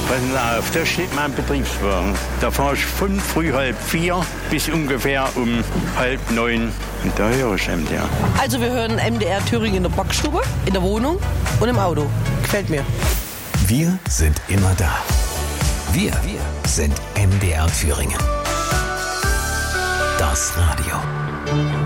Passen Sie auf, das steht mein Betriebswagen. Da fahre ich von früh 3:30 bis ungefähr um 8:30. Und da höre ich MDR. Also wir hören MDR Thüringen in der Backstube, in der Wohnung und im Auto. Gefällt mir. Wir sind immer da. Wir sind MDR Thüringen. Das Radio.